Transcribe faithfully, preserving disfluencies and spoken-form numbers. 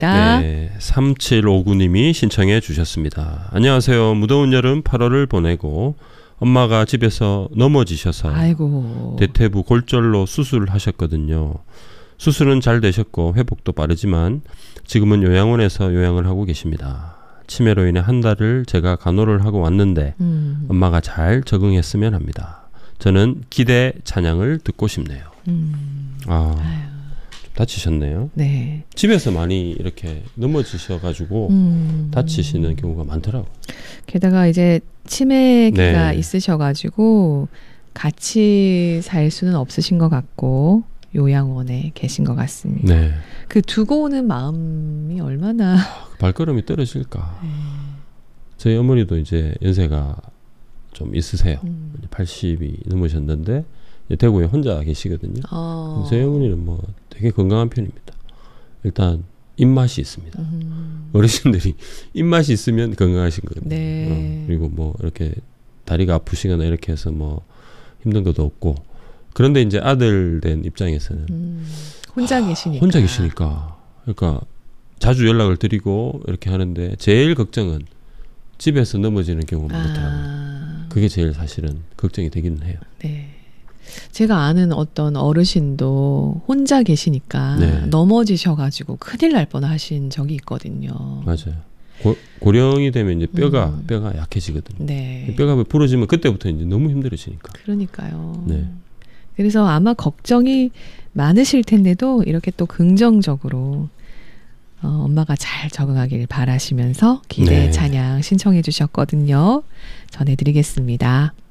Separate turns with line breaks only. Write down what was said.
시작합니다.
네, 삼칠오구 님이 신청해 주셨습니다. 안녕하세요. 무더운 여름 팔월을 보내고 엄마가 집에서 넘어지셔서
아이고.
대퇴부 골절로 수술을 하셨거든요. 수술은 잘 되셨고 회복도 빠르지만 지금은 요양원에서 요양을 하고 계십니다. 치매로 인해 한 달을 제가 간호를 하고 왔는데
음.
엄마가 잘 적응했으면 합니다. 저는 기대 찬양을 듣고 싶네요.
음.
아,
아유.
좀 다치셨네요.
네.
집에서 많이 이렇게 넘어지셔가지고
음.
다치시는 경우가 많더라고요.
게다가 이제 치매가
네.
있으셔가지고 같이 살 수는 없으신 것 같고 요양원에 계신 것 같습니다.
네.
그 두고 오는 마음이 얼마나
발걸음이 떨어질까.
네.
저희 어머니도 이제 연세가 좀 있으세요.
음.
팔십이 넘으셨는데 이제 대구에 혼자 계시거든요.
어.
저희 어머니는 뭐 되게 건강한 편입니다. 일단 입맛이 있습니다.
음.
어르신들이 입맛이 있으면 건강하신 거거든요.
네.
어, 그리고 뭐 이렇게 다리가 아프시거나 이렇게 해서 뭐 힘든 것도 없고. 그런데 이제 아들 된 입장에서는
음. 혼자 계시니까.
혼자 계시니까 그러니까 자주 연락을 드리고 이렇게 하는데 제일 걱정은 집에서 넘어지는 경우가 많더라고요.
아.
그게 제일 사실은 걱정이 되기는 해요.
네. 제가 아는 어떤 어르신도 혼자 계시니까
네.
넘어지셔가지고 큰일 날 뻔하신 적이 있거든요.
맞아요. 고, 고령이 되면 이제 뼈가
음.
뼈가 약해지거든요.
네.
뼈가 부러지면 그때부터 이제 너무 힘들어지니까.
그러니까요.
네.
그래서 아마 걱정이 많으실 텐데도 이렇게 또 긍정적으로 어, 엄마가 잘 적응하길 바라시면서 기대
네.
찬양 신청해 주셨거든요. 전해드리겠습니다.